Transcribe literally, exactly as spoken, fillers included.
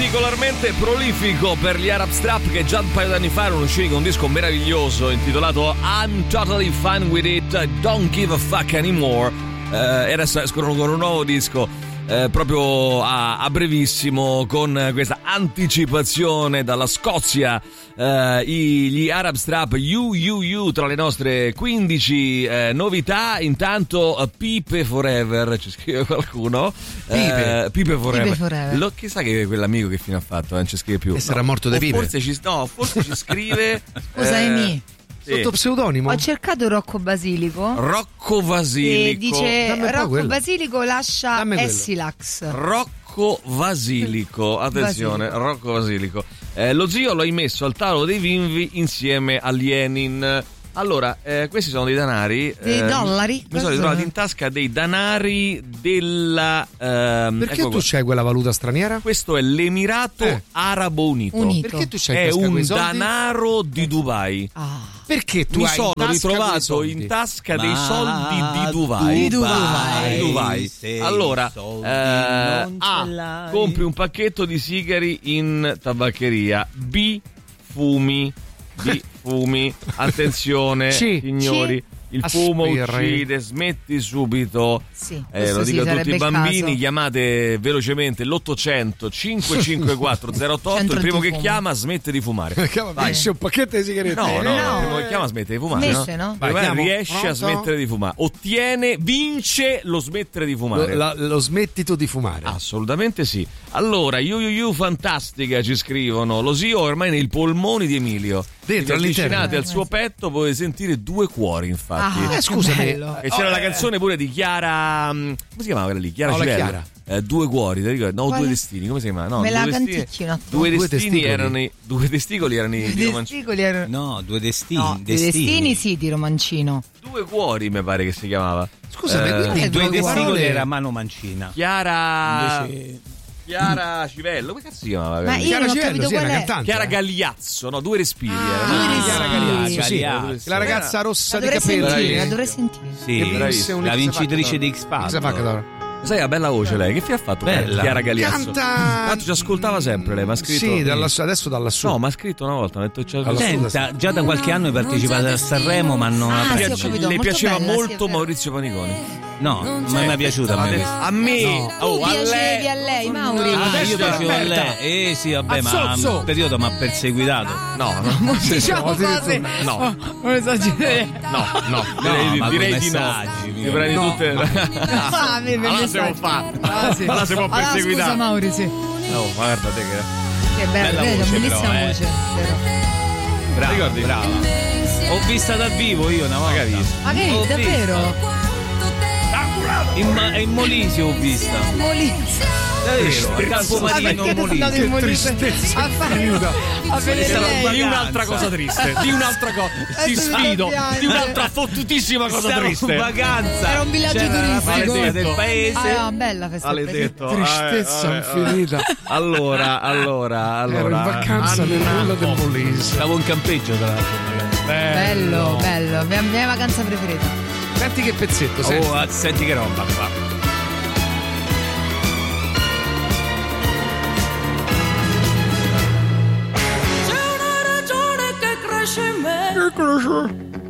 particolarmente prolifico per gli Arab Strap, che già un paio d'anni fa erano usciti con un disco meraviglioso intitolato I'm Totally Fine With It, Don't Give a Fuck Anymore, eh, e adesso escono con un nuovo disco Eh, proprio a, a brevissimo, con questa anticipazione dalla Scozia, eh, i, gli Arab Strap You You You tra le nostre quindici eh, novità. Intanto uh, Pipe Forever, ci scrive qualcuno. Pipe, eh, Pipe Forever, Pipe Forever. Lo, chissà che quell'amico che fine ha fatto, non ci scrive più. E sarà no, morto di Pipe. Forse ci, no, forse ci scrive Scusa, eh, Emi. sì. Sotto pseudonimo? Ho cercato Rocco Basilico. Rocco Basilico. E dice Dammi un po' Rocco quello. Basilico lascia Dammi quello. Essilax. Rocco Basilico, attenzione, Basilico. Rocco Basilico. Eh, lo zio l'ho immesso al tavolo dei Vinvi insieme a Lenin. Allora, eh, questi sono dei danari. Dei eh, dollari? Mi sono ritrovato in tasca dei danari della. ehm, Perché ecco tu qua. c'hai quella valuta straniera? Questo è l'Emirato Eh. Arabo Unito. Unito. Perché tu c'hai È in tasca un quei soldi? danaro di Dubai. Ah. Perché tu Mi hai in sono tasca quei ritrovato soldi? in tasca dei Ma soldi di Dubai. Di Dubai. Di Dubai. Se Allora, i soldi eh, non A, ce l'hai. compri un pacchetto di sigari in tabaccheria. B, fumi. B, fumi. Attenzione, C. signori. Il fumo Aspiri. uccide, smetti subito. Sì, Eh, questo lo sì, dico a tutti sarebbe i il bambini, caso. chiamate velocemente l'ottocento cinquecentocinquantaquattro zero otto otto, il Centro primo che antifumo. chiama smette di fumare. Vai, c'è un pacchetto di sigarette. No, no, No. il primo che chiama smette di fumare. Smette, no? Vai, Vai, chiamo. riesce a Pronto? smettere di fumare. Ottiene, vince lo smettere di Lo, fumare. la- lo smetti tu di fumare. Assolutamente sì. Allora, you you you fantastica, ci scrivono. Lo zio ormai nei polmoni di Emilio. Dentro, Se vi avvicinate all'interno. al suo petto potete sentire due cuori, infatti. Ah, Eh, scusami. che bello. E c'era Oh, la eh. canzone pure di Chiara. mm, Come si chiamava quella lì? Chiara No, la Civello. Chiara. Eh, due cuori, ti ricordi? No, Quale? due destini. Come si chiama? No, Me due la destini. canticchi un attimo. Due Due destini testicoli. erano i. Due testicoli erano i di I Romancino. testicoli erano... No, due destini. No, dei destini sì, di Romancino. Due cuori, mi pare che si chiamava. Scusami, Eh, quindi Eh, Due due testicoli parole- era Mano Mancina. Chiara. Invece Chiara Civello. Come cazzo si chiamava? Ma quella io lì? Chiara non ho Civello, capito sì, è qual una è. cantante. Chiara eh. Gagliazzo, no, due respiri. Ah, era, due no? respiri. Chiara Gagliazzo, sì. Gagliazzo. La ragazza rossa La di dovrei capelli. sentire, la Bravissimo. dovrei sentire. Sì, Che bravissima. un la X vincitrice Factor. di X X Factor. Factor. Sai, ha bella voce lei. Che fine ha fatto? Bella. Chiara Gagliazzo. Canta. Tanto ci ascoltava sempre lei, ma ha scritto. Sì, dalla- adesso da lassù. No, ma ha scritto una volta. Ha detto, c'è... Alla Senta, già da qualche anno hai partecipato a Sanremo, ma non Ah, ha sì, ho preso. capito. le molto piaceva bella, sì, è molto vero. Maurizio Paniconi. No, non mi è mai piaciuta a me questo. A me, Tu oh, a piacevi lei. a lei, Mauri. Ah, Adesso io è piacevo a aperta. lei. Eh sì, vabbè, A ma zozzo. un periodo mi ha perseguitato. No, no, Diciamo cose. no, Non esagerare. no, no, No, direi, ma direi con di no. messaggi, Mi mica. prendi No, tutte. Ah, mi- mi- Allora mi- siamo fatti. Ah, sì. Allora siamo Allora, perseguitati. scusa Mauri, sì. No, guarda te che. Che bello, Bella lei ha voce, bellissima però, eh. voce. vero. Brava, Ricordi? brava. Ho vista dal vivo io una volta. Magari. Ma che Ho davvero? In, Ma- in Molise ho vista. Molise. Davvero, a Campomarino, Ah, perché Molise. andate in Molise a fare a vedere Stavo lei? in Di un'altra vacanza. cosa triste, di un'altra cosa. Ti Eh, sfido, piangere. di un'altra fottutissima cosa Stavo triste. in vacanza. Era un villaggio C'era la turistico. palestra del paese. Ah, bella festa. Maledetto. Tristezza Eh, eh, eh. infinita. Allora, allora, allora. Ero in vacanza nel nulla del Molise. Stavo in campeggio tra l'altro. ragazzi. Bello, bello. Mia, mia vacanza preferita. Senti che pezzetto, senti. Oh, ah, senti che roba qua. C'è una ragione che cresce in me.